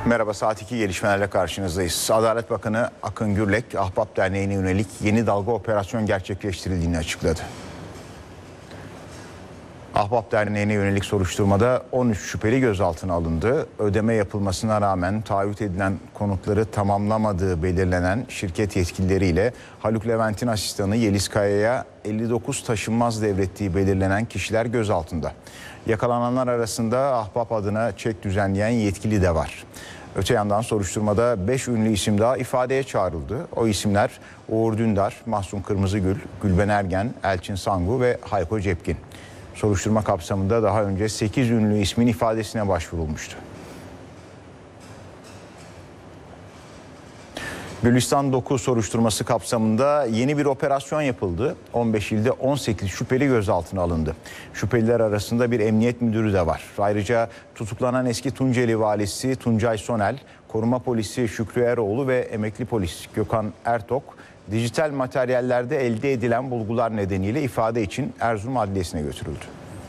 Merhaba, saat 2 gelişmelerle karşınızdayız. Adalet Bakanı Akın Gürlek, Ahbap Derneği'ne yönelik yeni dalga operasyon gerçekleştirildiğini açıkladı. Ahbap Derneği'ne yönelik soruşturmada 13 şüpheli gözaltına alındı. Ödeme yapılmasına rağmen taahhüt edilen konutları tamamlamadığı belirlenen şirket yetkilileriyle Haluk Levent'in asistanı Yeliz Kaya'ya 59 taşınmaz devrettiği belirlenen kişiler gözaltında. Yakalananlar arasında Ahbap adına çek düzenleyen yetkili de var. Öte yandan soruşturmada 5 ünlü isim daha ifadeye çağrıldı. O isimler Uğur Dündar, Mahsun Kırmızıgül, Gülben Ergen, Elçin Sangu ve Hayko Cepkin. Soruşturma kapsamında daha önce 8 ünlü ismin ifadesine başvurulmuştu. Gülistan 9 soruşturması kapsamında yeni bir operasyon yapıldı. 15 ilde 18 şüpheli gözaltına alındı. Şüpheliler arasında bir emniyet müdürü de var. Ayrıca tutuklanan eski Tunceli valisi Tuncay Sonel, koruma polisi Şükrü Eroğlu ve emekli polis Gökhan Ertok, dijital materyallerde elde edilen bulgular nedeniyle ifade için Erzurum Adliyesi'ne götürüldü.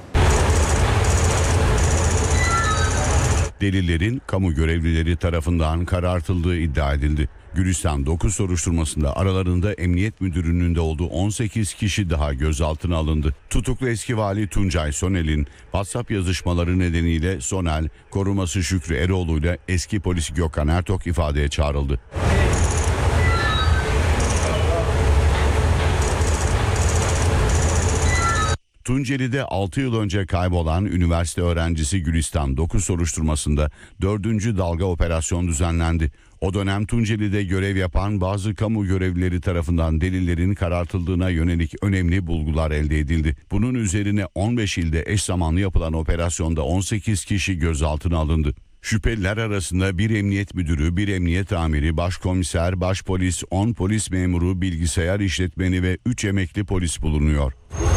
Delillerin kamu görevlileri tarafından karartıldığı iddia edildi. Gülistan 9 soruşturmasında aralarında emniyet müdürünün de olduğu 18 kişi daha gözaltına alındı. Tutuklu eski vali Tuncay Sonel'in WhatsApp yazışmaları nedeniyle Sonel, koruması Şükrü Eroğlu ile eski polis Gökhan Ertok ifadeye çağrıldı. Tunceli'de 6 yıl önce kaybolan üniversite öğrencisi Gülistan 9 soruşturmasında 4. dalga operasyon düzenlendi. O dönem Tunceli'de görev yapan bazı kamu görevlileri tarafından delillerin karartıldığına yönelik önemli bulgular elde edildi. Bunun üzerine 15 ilde eş zamanlı yapılan operasyonda 18 kişi gözaltına alındı. Şüpheliler arasında bir emniyet müdürü, bir emniyet amiri, başkomiser, başpolis, 10 polis memuru, bilgisayar işletmeni ve 3 emekli polis bulunuyor.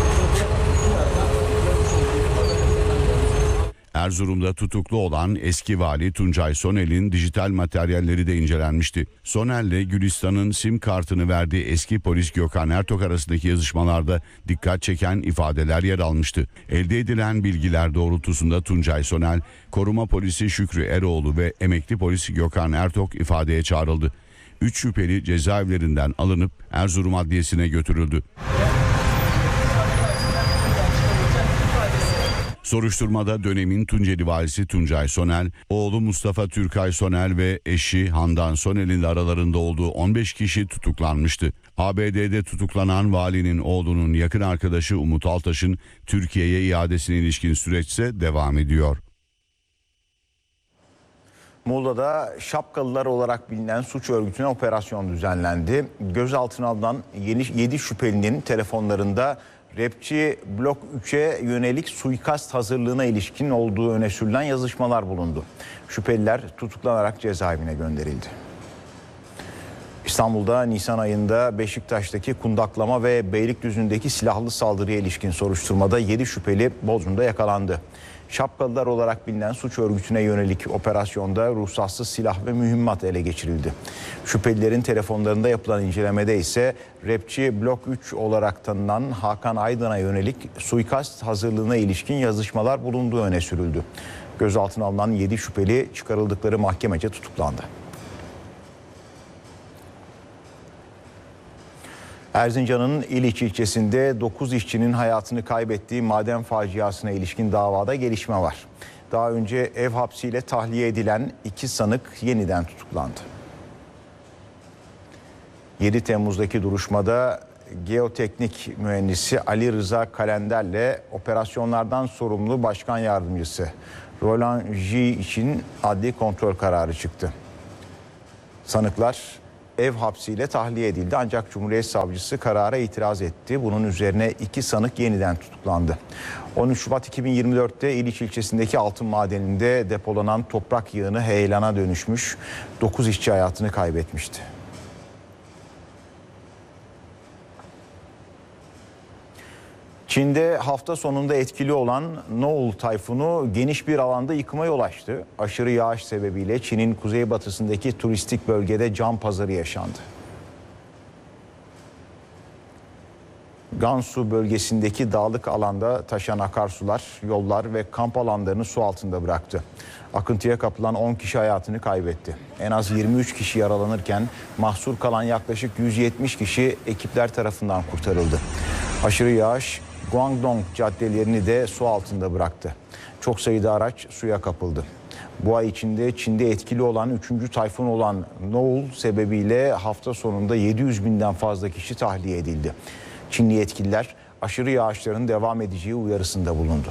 Erzurum'da tutuklu olan eski vali Tuncay Sonel'in dijital materyalleri de incelenmişti. Sonel'le Gülistan'ın sim kartını verdiği eski polis Gökhan Ertok arasındaki yazışmalarda dikkat çeken ifadeler yer almıştı. Elde edilen bilgiler doğrultusunda Tuncay Sonel, koruma polisi Şükrü Eroğlu ve emekli polis Gökhan Ertok ifadeye çağrıldı. 3 şüpheli cezaevlerinden alınıp Erzurum Adliyesi'ne götürüldü. Soruşturmada dönemin Tunceli valisi Tuncay Sonel, oğlu Mustafa Türkay Sonel ve eşi Handan Sonel'in aralarında olduğu 15 kişi tutuklanmıştı. ABD'de tutuklanan valinin oğlunun yakın arkadaşı Umut Altaş'ın Türkiye'ye iadesine ilişkin süreçse devam ediyor. Muğla'da Şapkalılar olarak bilinen suç örgütüne operasyon düzenlendi. Gözaltına alınan 7 şüphelinin telefonlarında rapçi Blok 3'e yönelik suikast hazırlığına ilişkin olduğu öne sürülen yazışmalar bulundu. Şüpheliler tutuklanarak cezaevine gönderildi. İstanbul'da Nisan ayında Beşiktaş'taki kundaklama ve Beylikdüzü'ndeki silahlı saldırıya ilişkin soruşturmada 7 şüpheli Bodrum'da yakalandı. Şapkalılar olarak bilinen suç örgütüne yönelik operasyonda ruhsatsız silah ve mühimmat ele geçirildi. Şüphelilerin telefonlarında yapılan incelemede ise rapçi Blok 3 olarak tanınan Hakan Aydın'a yönelik suikast hazırlığına ilişkin yazışmalar bulunduğu öne sürüldü. Gözaltına alınan 7 şüpheli çıkarıldıkları mahkemece tutuklandı. Erzincan'ın İliç ilçesinde 9 işçinin hayatını kaybettiği maden faciasına ilişkin davada gelişme var. Daha önce ev hapsiyle tahliye edilen 2 sanık yeniden tutuklandı. 7 Temmuz'daki duruşmada geoteknik mühendisi Ali Rıza Kalender'le operasyonlardan sorumlu başkan yardımcısı Roland J. için adli kontrol kararı çıktı. Sanıklar ev hapsiyle tahliye edildi ancak Cumhuriyet Savcısı karara itiraz etti. Bunun üzerine 2 sanık yeniden tutuklandı. 13 Şubat 2024'te İliç ilçesindeki altın madeninde depolanan toprak yığını heyelana dönüşmüş, 9 işçi hayatını kaybetmişti. Çin'de hafta sonunda etkili olan Noel tayfunu geniş bir alanda yıkıma yol açtı. Aşırı yağış sebebiyle Çin'in kuzeybatısındaki turistik bölgede can pazarı yaşandı. Gansu bölgesindeki dağlık alanda taşan akarsular, yollar ve kamp alanlarını su altında bıraktı. Akıntıya kapılan 10 kişi hayatını kaybetti. En az 23 kişi yaralanırken mahsur kalan yaklaşık 170 kişi ekipler tarafından kurtarıldı. Aşırı yağış Guangdong caddelerini de su altında bıraktı. Çok sayıda araç suya kapıldı. Bu ay içinde Çin'de etkili olan 3. tayfun olan Noul sebebiyle hafta sonunda 700 binden fazla kişi tahliye edildi. Çinli yetkililer aşırı yağışların devam edeceği uyarısında bulundu.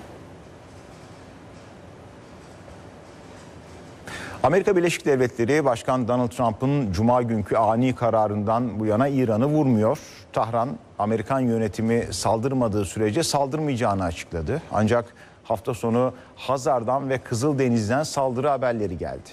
Amerika Birleşik Devletleri Başkan Donald Trump'ın Cuma günkü ani kararından bu yana İran'ı vurmuyor. Tahran, Amerikan yönetimi saldırmadığı sürece saldırmayacağını açıkladı. Ancak hafta sonu Hazar'dan ve Kızıldeniz'den saldırı haberleri geldi.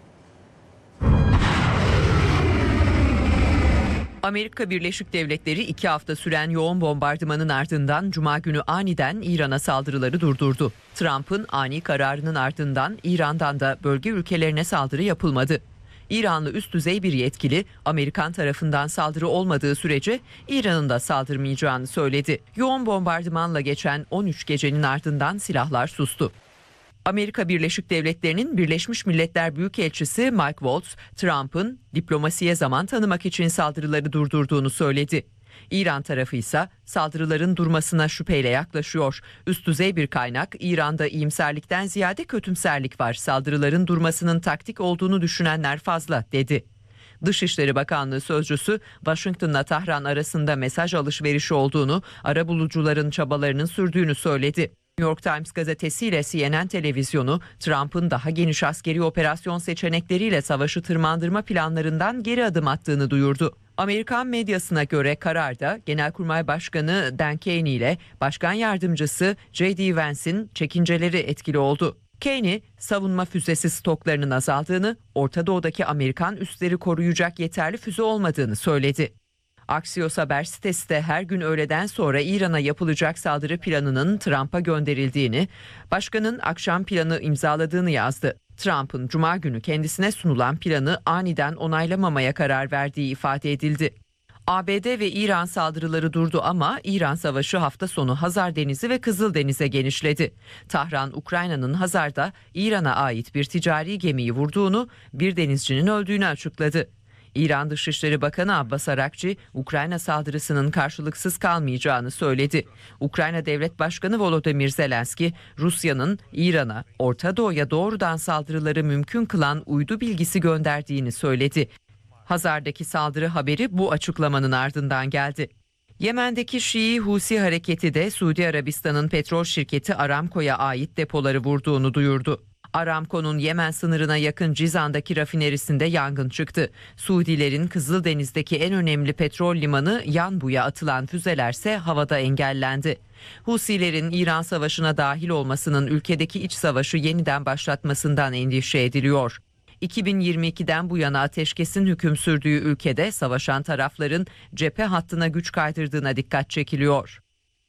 Amerika Birleşik Devletleri 2 hafta süren yoğun bombardımanın ardından Cuma günü aniden İran'a saldırıları durdurdu. Trump'ın ani kararının ardından İran'dan da bölge ülkelerine saldırı yapılmadı. İranlı üst düzey bir yetkili Amerikan tarafından saldırı olmadığı sürece İran'ın da saldırmayacağını söyledi. Yoğun bombardımanla geçen 13 gecenin ardından silahlar sustu. Amerika Birleşik Devletleri'nin Birleşmiş Milletler Büyükelçisi Mike Waltz, Trump'ın diplomasiye zaman tanımak için saldırıları durdurduğunu söyledi. İran tarafı ise saldırıların durmasına şüpheyle yaklaşıyor. Üst düzey bir kaynak, İran'da iyimserlikten ziyade kötümserlik var. Saldırıların durmasının taktik olduğunu düşünenler fazla, dedi. Dışişleri Bakanlığı sözcüsü, Washington'la Tahran arasında mesaj alışverişi olduğunu, arabulucuların çabalarının sürdüğünü söyledi. New York Times gazetesiyle CNN televizyonu, Trump'ın daha geniş askeri operasyon seçenekleriyle savaşı tırmandırma planlarından geri adım attığını duyurdu. Amerikan medyasına göre kararda Genelkurmay Başkanı Dan Kenney ile Başkan Yardımcısı J.D. Vance'in çekinceleri etkili oldu. Kenney, savunma füzesi stoklarının azaldığını, Orta Doğu'daki Amerikan üsleri koruyacak yeterli füze olmadığını söyledi. Axios haber sitesi de her gün öğleden sonra İran'a yapılacak saldırı planının Trump'a gönderildiğini, başkanın akşam planı imzaladığını yazdı. Trump'ın Cuma günü kendisine sunulan planı aniden onaylamamaya karar verdiği ifade edildi. ABD ve İran saldırıları durdu ama İran savaşı hafta sonu Hazar Denizi ve Kızıldeniz'e genişledi. Tahran, Ukrayna'nın Hazar'da İran'a ait bir ticari gemiyi vurduğunu, bir denizcinin öldüğünü açıkladı. İran Dışişleri Bakanı Abbas Arakçi, Ukrayna saldırısının karşılıksız kalmayacağını söyledi. Ukrayna Devlet Başkanı Volodymyr Zelenski, Rusya'nın İran'a, Orta Doğu'ya doğrudan saldırıları mümkün kılan uydu bilgisi gönderdiğini söyledi. Hazar'daki saldırı haberi bu açıklamanın ardından geldi. Yemen'deki Şii Husi hareketi de Suudi Arabistan'ın petrol şirketi Aramco'ya ait depoları vurduğunu duyurdu. Aramco'nun Yemen sınırına yakın Cizan'daki rafinerisinde yangın çıktı. Suudilerin Kızıldeniz'deki en önemli petrol limanı Yanbu'ya atılan füzelerse havada engellendi. Husilerin İran savaşına dahil olmasının ülkedeki iç savaşı yeniden başlatmasından endişe ediliyor. 2022'den bu yana ateşkesin hüküm sürdüğü ülkede savaşan tarafların cephe hattına güç kaydırdığına dikkat çekiliyor.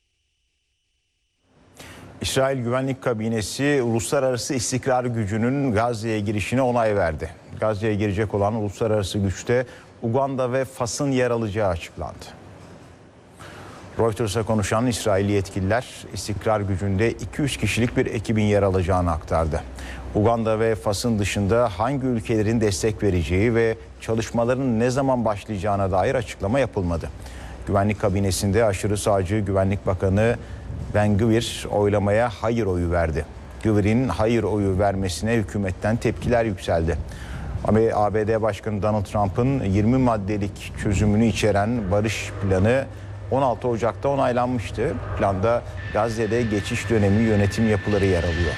İsrail Güvenlik Kabinesi uluslararası istikrar gücünün Gazze'ye girişine onay verdi. Gazze'ye girecek olan uluslararası güçte Uganda ve Fas'ın yer alacağı açıklandı. Reuters'a konuşan İsrailli yetkililer istikrar gücünde 200 kişilik bir ekibin yer alacağını aktardı. Uganda ve Fas'ın dışında hangi ülkelerin destek vereceği ve çalışmaların ne zaman başlayacağına dair açıklama yapılmadı. Güvenlik kabinesinde aşırı sağcı Güvenlik Bakanı Ben-Gvir oylamaya hayır oyu verdi. Gvir'in hayır oyu vermesine hükümetten tepkiler yükseldi. ABD Başkanı Donald Trump'ın 20 maddelik çözümünü içeren barış planı 16 Ocak'ta onaylanmıştı. Planda Gazze'de geçiş dönemi yönetim yapıları yer alıyor.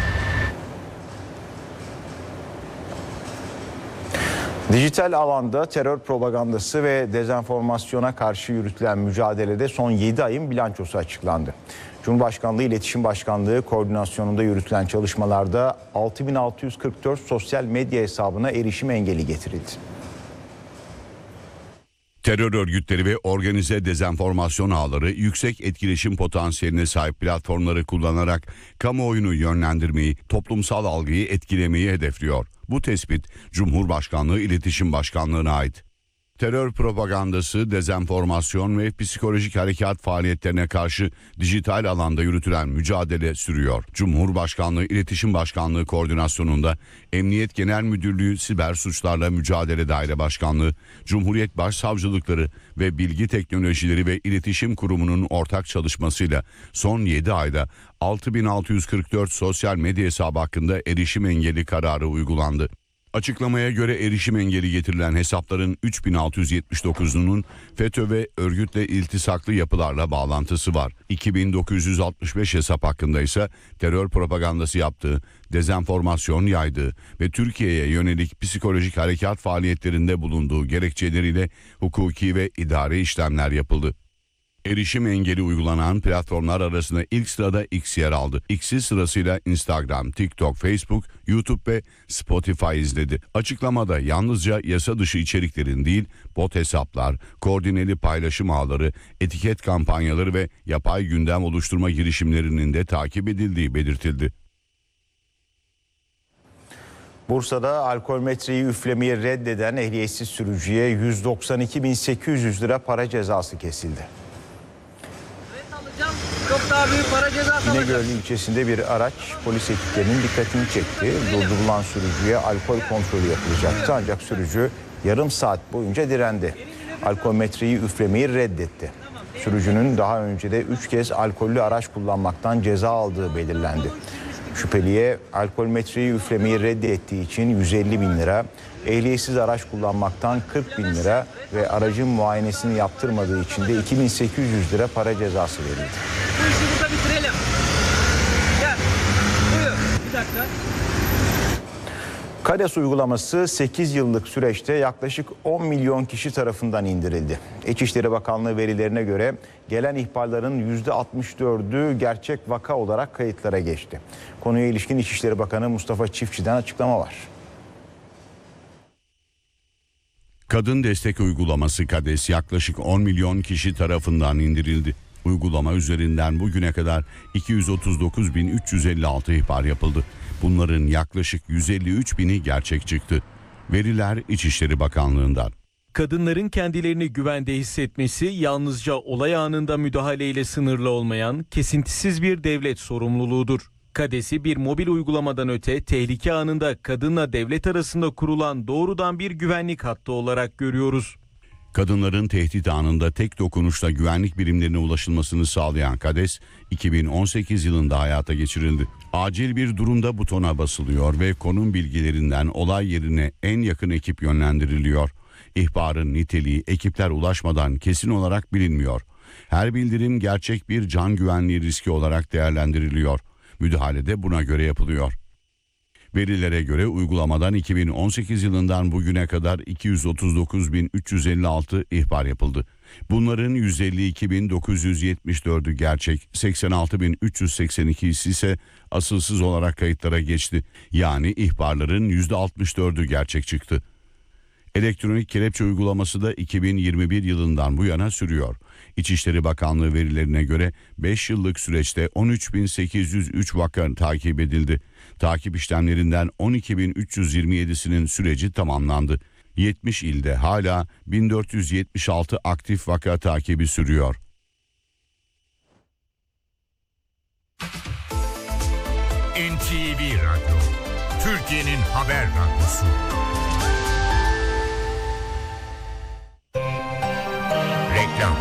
Dijital alanda terör propagandası ve dezenformasyona karşı yürütülen mücadelede son 7 ayın bilançosu açıklandı. Cumhurbaşkanlığı İletişim Başkanlığı koordinasyonunda yürütülen çalışmalarda 6644 sosyal medya hesabına erişim engeli getirildi. Terör örgütleri ve organize dezenformasyon ağları yüksek etkileşim potansiyeline sahip platformları kullanarak kamuoyunu yönlendirmeyi, toplumsal algıyı etkilemeyi hedefliyor. Bu tespit Cumhurbaşkanlığı İletişim Başkanlığı'na ait. Terör propagandası, dezenformasyon ve psikolojik harekat faaliyetlerine karşı dijital alanda yürütülen mücadele sürüyor. Cumhurbaşkanlığı İletişim Başkanlığı koordinasyonunda Emniyet Genel Müdürlüğü Siber Suçlarla Mücadele Daire Başkanlığı, Cumhuriyet Başsavcılıkları ve Bilgi Teknolojileri ve İletişim Kurumu'nun ortak çalışmasıyla son 7 ayda 6644 sosyal medya hesabı hakkında erişim engeli kararı uygulandı. Açıklamaya göre erişim engeli getirilen hesapların 3679'unun FETÖ ve örgütle iltisaklı yapılarla bağlantısı var. 2965 hesap hakkında ise terör propagandası yaptığı, dezenformasyon yaydığı ve Türkiye'ye yönelik psikolojik harekat faaliyetlerinde bulunduğu gerekçeleriyle hukuki ve idari işlemler yapıldı. Erişim engeli uygulanan platformlar arasında ilk sırada X yer aldı. X'i sırasıyla Instagram, TikTok, Facebook, YouTube ve Spotify izledi. Açıklamada yalnızca yasa dışı içeriklerin değil, bot hesaplar, koordineli paylaşım ağları, etiket kampanyaları ve yapay gündem oluşturma girişimlerinin de takip edildiği belirtildi. Bursa'da alkol metreyi üflemeyi reddeden ehliyetsiz sürücüye 192.800 lira para cezası kesildi. Çok daha büyük para cezası alacak. İnegöl ilçesinde bir araç polis ekiplerinin dikkatini çekti. Durdurulan sürücüye alkol kontrolü yapılacaktı ancak sürücü yarım saat boyunca direndi. Alkol metreyi üflemeyi reddetti. Sürücünün daha önce de 3 kez alkollü araç kullanmaktan ceza aldığı belirlendi. Şüpheliye alkol metreyi üflemeyi reddettiği için 150 bin lira, ehliyetsiz araç kullanmaktan 40 bin lira ve aracın muayenesini yaptırmadığı için de 2800 lira para cezası verildi. Bu işi burada bitirelim. Gel. Buyur. Bir dakika. KADES uygulaması 8 yıllık süreçte yaklaşık 10 milyon kişi tarafından indirildi. İçişleri Bakanlığı verilerine göre gelen ihbarların %64'ü gerçek vaka olarak kayıtlara geçti. Konuya ilişkin İçişleri Bakanı Mustafa Çiftçi'den açıklama var. Kadın destek uygulaması KADES yaklaşık 10 milyon kişi tarafından indirildi. Uygulama üzerinden bugüne kadar 239.356 ihbar yapıldı. Bunların yaklaşık 153 bini gerçek çıktı. Veriler İçişleri Bakanlığı'ndan. Kadınların kendilerini güvende hissetmesi yalnızca olay anında müdahaleyle sınırlı olmayan kesintisiz bir devlet sorumluluğudur. KADES'i bir mobil uygulamadan öte tehlike anında kadınla devlet arasında kurulan doğrudan bir güvenlik hattı olarak görüyoruz. Kadınların tehdit anında tek dokunuşla güvenlik birimlerine ulaşılmasını sağlayan KADES 2018 yılında hayata geçirildi. Acil bir durumda butona basılıyor ve konum bilgilerinden olay yerine en yakın ekip yönlendiriliyor. İhbarın niteliği ekipler ulaşmadan kesin olarak bilinmiyor. Her bildirim gerçek bir can güvenliği riski olarak değerlendiriliyor. Müdahale de buna göre yapılıyor. Verilere göre uygulamadan 2018 yılından bugüne kadar 239.356 ihbar yapıldı. Bunların 152.974'ü gerçek, 86.382'si ise asılsız olarak kayıtlara geçti. Yani ihbarların %64'ü gerçek çıktı. Elektronik kelepçe uygulaması da 2021 yılından bu yana sürüyor. İçişleri Bakanlığı verilerine göre 5 yıllık süreçte 13.803 vaka takip edildi. Takip işlemlerinden 12.327'sinin süreci tamamlandı. 70 ilde hala 1476 aktif vaka takibi sürüyor. NTV Radyo, Türkiye'nin haber radyosu. Reklam.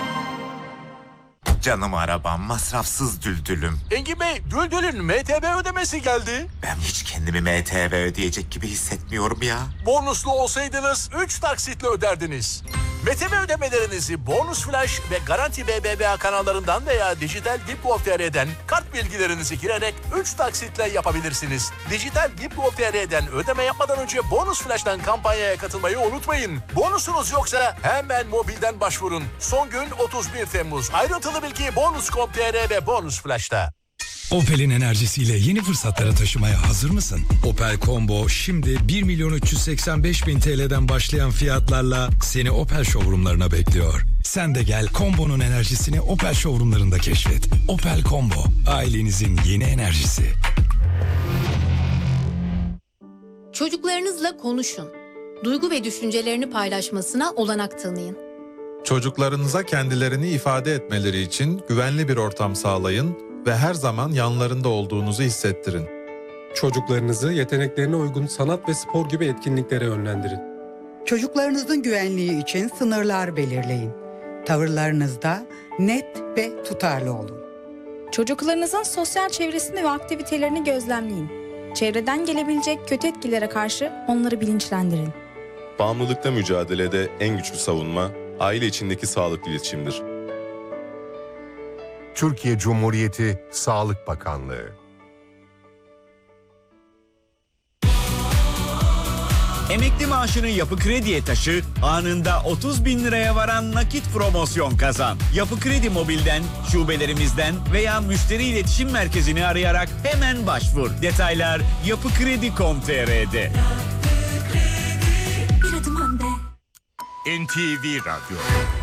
Canım arabam, masrafsız düldülüm. Engin Bey, Düldül'ün MTV ödemesi geldi. Ben hiç kendimi MTV ödeyecek gibi hissetmiyorum ya. Bonuslu olsaydınız 3 taksitle öderdiniz. MTV ödemelerinizi Bonus Flash ve Garanti BBVA kanallarından veya Dijital Dip.gov.tr'den kart bilgilerinizi girerek 3 taksitle yapabilirsiniz. Dijital Dip.gov.tr'den ödeme yapmadan önce Bonus Flash'tan kampanyaya katılmayı unutmayın. Bonusunuz yoksa hemen mobilden başvurun. Son gün 31 Temmuz. Ayrıntılı bilgi Bonus.com.tr ve Bonus Flash'ta. Opel'in enerjisiyle yeni fırsatlara taşımaya hazır mısın? Opel Combo şimdi 1.385.000 TL'den başlayan fiyatlarla seni Opel showroomlarına bekliyor. Sen de gel Combo'nun enerjisini Opel showroomlarında keşfet. Opel Combo, ailenizin yeni enerjisi. Çocuklarınızla konuşun. duygu ve düşüncelerini paylaşmasına olanak tanıyın. Çocuklarınıza kendilerini ifade etmeleri için güvenli bir ortam sağlayın ve her zaman yanlarında olduğunuzu hissettirin. Çocuklarınızı yeteneklerine uygun sanat ve spor gibi etkinliklere yönlendirin. Çocuklarınızın güvenliği için sınırlar belirleyin. Tavırlarınızda net ve tutarlı olun. Çocuklarınızın sosyal çevresini ve aktivitelerini gözlemleyin. Çevreden gelebilecek kötü etkilere karşı onları bilinçlendirin. Bağımlılıkla mücadelede en güçlü savunma, aile içindeki sağlıklı iletişimdir. Türkiye Cumhuriyeti Sağlık Bakanlığı. Emekli maaşını Yapı Kredi'ye taşı, anında 30.000 liraya varan nakit promosyon kazan. Yapı Kredi Mobil'den, şubelerimizden veya müşteri iletişim merkezini arayarak hemen başvur. Detaylar yapıkredi.com.tr'de. NTV Radyo.